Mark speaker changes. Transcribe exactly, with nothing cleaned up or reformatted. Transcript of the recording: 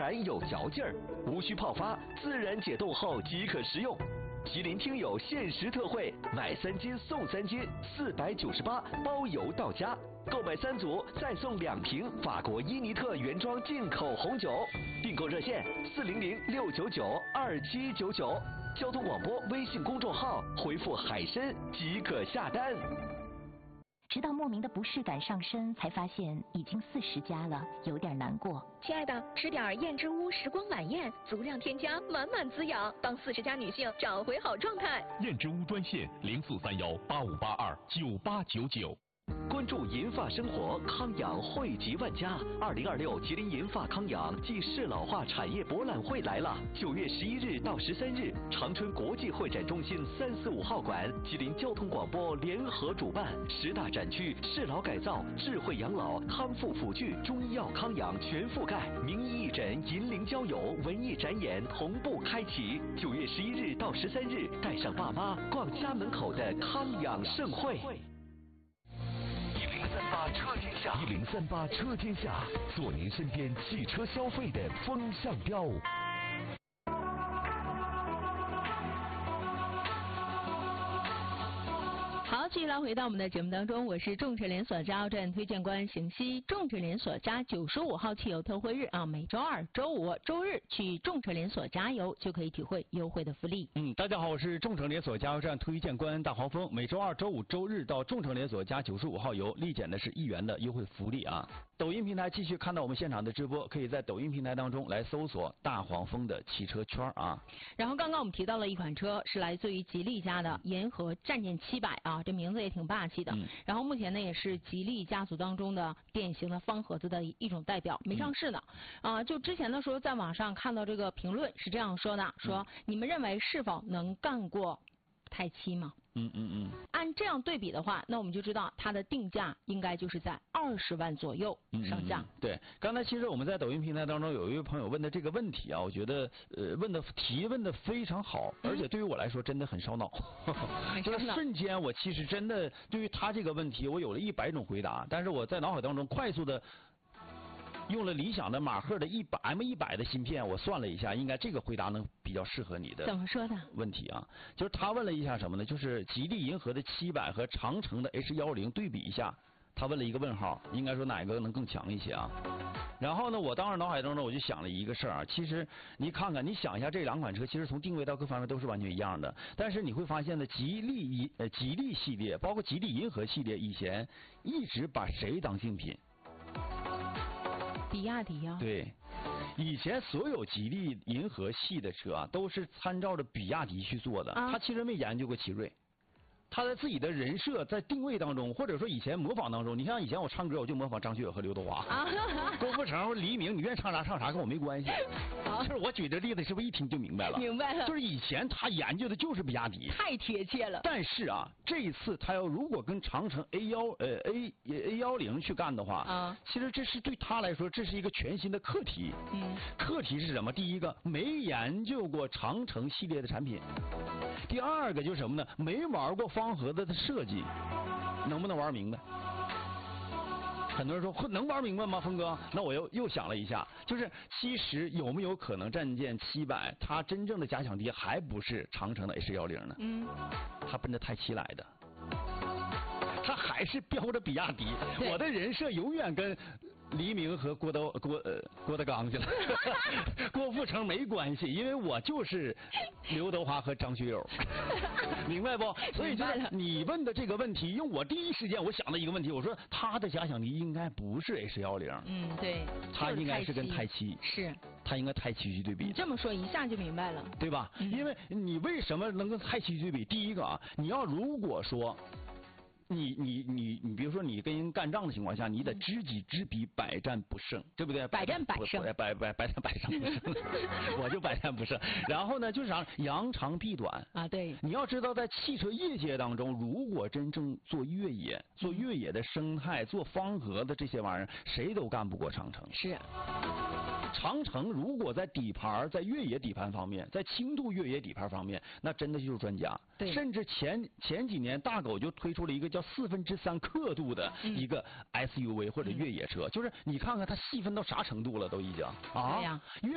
Speaker 1: 然有嚼劲儿，无需泡发，自然解冻后即可食用。吉林听友限时特惠，买三斤送三斤，四百九十八，包邮到家。购买三组再送两瓶法国伊尼特原装进口红酒。订购热线四零零六九九二七九九，交通广播微信公众号回复海参即可下单。
Speaker 2: 直到莫名的不适感上身，才发现已经四十加了，有点难过。
Speaker 3: 亲爱的，吃点燕之屋时光晚宴，足量添加，满满滋养，帮四十加女性找回好状态。
Speaker 4: 燕之屋专线零四三幺八五八二九八九九。
Speaker 1: 关注银发生活，康养惠及万家。二零二六吉林银发康养暨适老化产业博览会来了，九月十一日到十三日，长春国际会展中心三四五号馆，吉林交通广播联合主办，十大展区适老改造、智慧养老、康复辅具、中医药康养全覆盖，名医义诊、银龄交友、文艺展演同步开启。九月十一日到十三日，带上爸妈逛家门口的康养盛会。
Speaker 4: 车天下一零三八车天下，做您身边汽车消费的风向标。
Speaker 5: 好，继续来回到我们的节目当中，我是众驰连锁加油站推荐官邢西。众驰连锁加九十五号汽油特惠日啊，每周二、周五、周日去众驰连锁加油就可以体会优惠的福利。
Speaker 6: 嗯，大家好，我是众驰连锁加油站推荐官大黄蜂。每周二、周五、周日到众驰连锁加九十五号油，立减的是一元的优惠福利啊。抖音平台继续看到我们现场的直播，可以在抖音平台当中来搜索大黄蜂的汽车圈啊。
Speaker 5: 然后刚刚我们提到了一款车，是来自于吉利家的银河战舰七百啊。这名字也挺霸气的，嗯、然后目前呢也是吉利家族当中的典型的方盒子的一种代表，没上市呢。啊、嗯呃，就之前的时候在网上看到这个评论是这样说的，说、嗯、你们认为是否能干过泰七吗？
Speaker 6: 嗯嗯嗯。
Speaker 5: 按这样对比的话，那我们就知道它的定价应该就是在二十万左右上下。
Speaker 6: 嗯嗯嗯对，刚才其实我们在抖音平台当中有一位朋友问的这个问题啊，我觉得呃问的提问的非常好，而且对于我来说真的很烧脑。就是瞬间我其实真的对于他这个问题，我有了一百种回答，但是我在脑海当中快速的用了理想的马赫的一百 M 一百的芯片，我算了一下，应该这个回答能比较适合你的。
Speaker 5: 怎么说的？
Speaker 6: 问题啊，就是他问了一下什么呢？就是吉利银河的七百和长城的 H 一零对比一下，他问了一个问号，应该说哪个能更强一些啊？然后呢，我当时脑海中呢，我就想了一个事儿啊，其实你看看，你想一下这两款车，其实从定位到各方面都是完全一样的，但是你会发现呢，吉利银呃吉利系列，包括吉利银河系列，以前一直把谁当竞品？
Speaker 5: 比亚迪呀、啊。
Speaker 6: 对。以前所有吉利银河系的车啊，都是参照着比亚迪去做的，啊、他其实没研究过奇瑞。他在自己的人设在定位当中，或者说以前模仿当中，你像以前我唱歌我就模仿张学友和刘德华，啊、郭富城、黎明，你愿意唱啥唱啥，跟我没关系。啊、就是我举这例子，是不是一听就明白了？
Speaker 5: 明白了。
Speaker 6: 就是以前他研究的就是比亚迪，
Speaker 5: 太贴切了。
Speaker 6: 但是啊，这一次他要如果跟长城 A 幺呃 A A 幺零去干的话，啊，其实这是对他来说这是一个全新的课题。嗯，课题是什么？第一个，没研究过长城系列的产品。第二个就是什么呢？没玩过方盒子的设计，能不能玩明白？很多人说能玩明白吗，峰哥？那我又又想了一下，就是其实有没有可能战舰七百它真正的假想敌还不是长城的 H 一零呢？嗯，它奔着泰七来的，它还是标着比亚迪。我的人设永远跟黎明和郭德郭呃郭德纲去了，郭富城没关系，因为我就是刘德华和张学友，明白不？所以就是你问的这个问题，用我第一时间我想的一个问题，我说他的假想敌应该不是 H 一零，
Speaker 5: 嗯，对，
Speaker 6: 他应该是跟泰七，
Speaker 5: 是，
Speaker 6: 他应该泰七去对比。
Speaker 5: 你这么说一下就明白了，
Speaker 6: 对吧？嗯、因为你为什么能跟泰七对比？第一个啊，你要如果说。你你你你，比如说你跟人干仗的情况下，你得知己知彼，百战不胜，对不对？
Speaker 5: 百战百胜，
Speaker 6: 百百百百战百胜不胜，我就百战不胜。然后呢，就是啥，扬长避短
Speaker 5: 啊。对，
Speaker 6: 你要知道，在汽车业界当中，如果真正做越野、做越野的生态、做方盒的这些玩意儿，谁都干不过长城。
Speaker 5: 是。
Speaker 6: 长城如果在底盘、在越野底盘方面，在轻度越野底盘方面，那真的就是专家。
Speaker 5: 对，
Speaker 6: 甚至前前几年大狗就推出了一个叫四分之三刻度的一个 S U V 或者越野车，嗯、就是你看看它细分到啥程度了，都已经啊。
Speaker 5: 对呀。